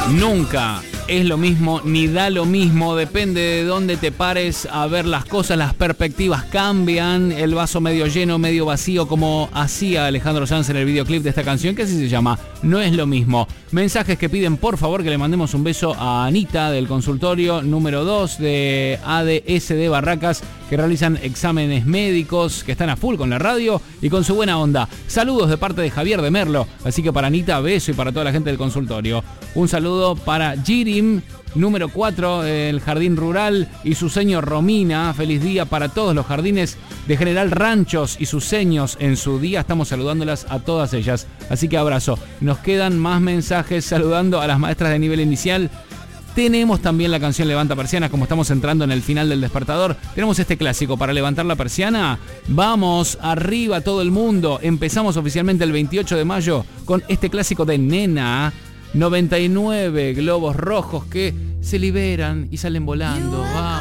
Nunca es lo mismo ni da lo mismo, depende de dónde te pares a ver las cosas, las perspectivas cambian, el vaso medio lleno, medio vacío, como hacía Alejandro Sanz en el videoclip de esta canción, que así se llama, No es lo mismo. Mensajes que piden por favor que le mandemos un beso a Anita del consultorio número 2 de ADS de Barracas, que realizan exámenes médicos, que están a full con la radio y con su buena onda. Saludos de parte de Javier de Merlo, así que para Anita, beso, y para toda la gente del consultorio. Un saludo para Jirim, número 4, el Jardín Rural, y su seño Romina. Feliz día para todos los jardines de General Ranchos y sus seños en su día. Estamos saludándolas a todas ellas. Así que abrazo. Nos quedan más mensajes saludando a las maestras de nivel inicial. Tenemos también la canción Levanta Persianas, como estamos entrando en el final del despertador. Tenemos este clásico para levantar la persiana. Vamos, arriba todo el mundo. Empezamos oficialmente el 28 de mayo con este clásico de Nena. 99 globos rojos que se liberan y salen volando. Vamos.